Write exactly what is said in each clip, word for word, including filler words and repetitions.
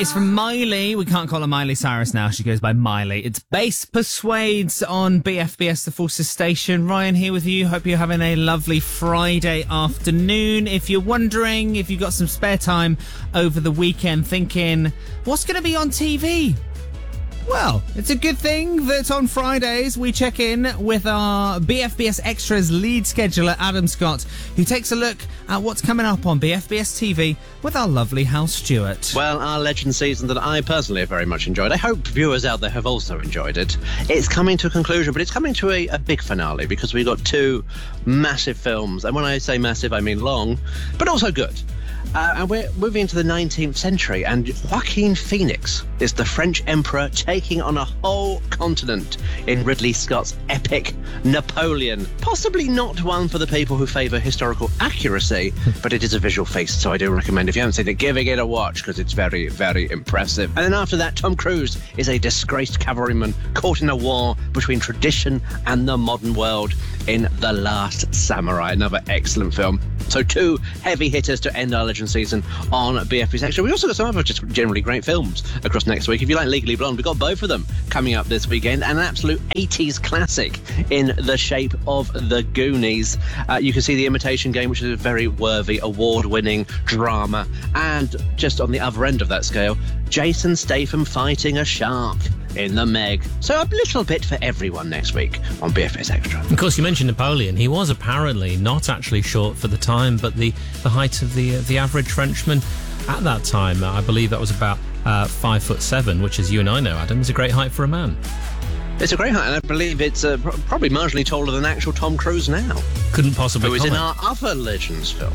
is from Miley. We can't call her Miley Cyrus now. She goes by Miley. It's Bass Persuades on B F B S, the Forces Station. Ryan here with you. Hope you're having a lovely Friday afternoon. If you're wondering if you've got some spare time over the weekend thinking, what's going to be on T V? Well, it's a good thing that on Fridays we check in with our B F B S Extras lead scheduler, Adam Scott, who takes a look at what's coming up on B F B S T V with our lovely Hal Stewart. Well, our Legend season that I personally have very much enjoyed. I hope viewers out there have also enjoyed it. It's coming to a conclusion, but it's coming to a, a big finale because we've got two massive films. And when I say massive, I mean long, but also good. Uh, and we're moving into the nineteenth century, and Joaquin Phoenix is the French emperor taking on a whole continent in Ridley Scott's epic Napoleon. Possibly not one for the people who favour historical accuracy, but it is a visual feast, so I do recommend, if you haven't seen it, giving it a watch, because it's very, very impressive. And then after that, Tom Cruise is a disgraced cavalryman caught in a war between tradition and the modern world in The Last Samurai, another excellent film. So two heavy hitters to end our Legend season on B F B S Extra. We also got some other just generally great films across next week. If you like Legally Blonde, we've got both of them coming up this weekend. And an absolute eighties classic in the shape of The Goonies. Uh, you can see The Imitation Game, which is a very worthy, award-winning drama. And just on the other end of that scale, Jason Statham fighting a shark in The Meg. So a little bit for everyone next week on B F B S Extra. Of course, you mentioned Napoleon. He was apparently not actually short for the time, but the, the height of the uh, the average Frenchman at that time, uh, I believe that was about uh, five foot seven, which, as you and I know, Adam, is a great height for a man. It's a great height, and I believe it's uh, probably marginally taller than actual Tom Cruise now. Couldn't possibly Who is comment. in our other Legends film.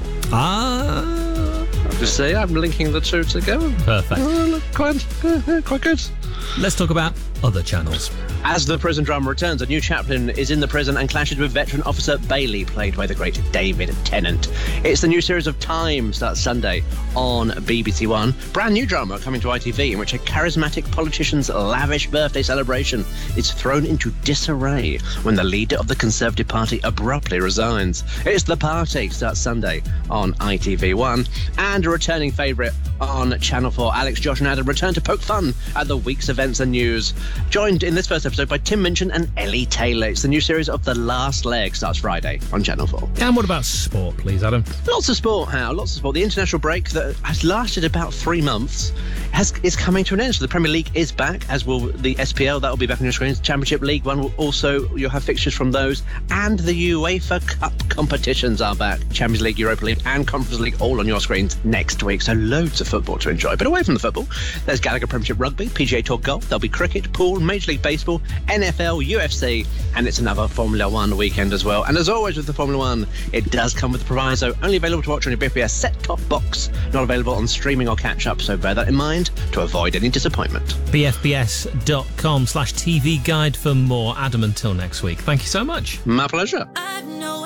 Ah... Just say I'm linking the two together. Perfect. Uh, quite, uh, quite good. Let's talk about other channels. As the prison drama returns, a new chaplain is in the prison and clashes with veteran officer Bailey, played by the great David Tennant. It's the new series of Time, starts Sunday on B B C One. Brand new drama coming to I T V, in which a charismatic politician's lavish birthday celebration is thrown into disarray when the leader of the Conservative Party abruptly resigns. It's The Party, starts Sunday on I T V One. And a returning favourite on Channel four, Alex, Josh and Adam return to poke fun at the week's events and news. Joined in this first episode by Tim Minchin and Ellie Taylor. It's the new series of The Last Leg, starts Friday on Channel four. And what about sport, please, Adam? Lots of sport, Hal, lots of sport. The international break that has lasted about three months has, is coming to an end. So the Premier League is back, as will the S P L. That will be back on your screens. Championship League One will also, you'll have fixtures from those. And the UEFA Cup competitions are back. Champions League, Europa League and Conference League all on your screens next week. So loads of football to enjoy. But away from the football, there's Gallagher Premiership Rugby, P G A Tour Golf, there'll be cricket, pool, Major League Baseball, N F L, U F C, and it's another Formula One weekend as well. And as always with the Formula One, it does come with the proviso, only available to watch on your B F B S set-top box, not available on streaming or catch-up, so bear that in mind to avoid any disappointment. B F B S dot com slash T V guide for more. Adam, until next week. Thank you so much. My pleasure. I've no